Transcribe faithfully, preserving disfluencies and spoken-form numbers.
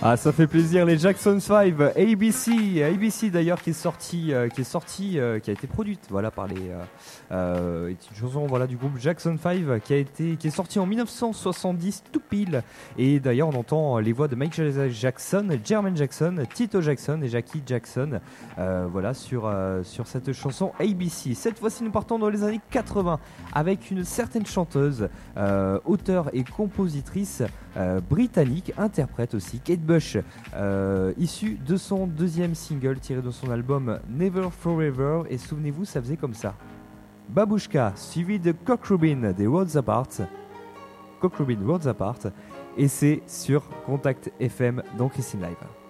Ah, ça fait plaisir, les Jackson cinq, A B C, A B C d'ailleurs qui est sorti, euh, qui est sorti, euh, qui a été produite, voilà, par les, euh, euh, est une chanson, voilà, du groupe Jackson cinq qui a été, qui est sorti en dix-neuf cent soixante-dix tout pile. Et d'ailleurs, on entend les voix de Michael Jackson, Jermaine Jackson, Tito Jackson et Jackie Jackson, euh, voilà, sur euh, sur cette chanson A B C. Cette fois-ci, nous partons dans les années quatre-vingts avec une certaine chanteuse, euh, auteure et compositrice euh, britannique, interprète aussi, Kate Bush, euh, issue de son deuxième single tiré de son album Never Forever. Et souvenez-vous, ça faisait comme ça. Babushka, suivi de Cock Robin des Worlds Apart. Cock Robin, Worlds Apart. Et c'est sur Contact F M dans Christine Live.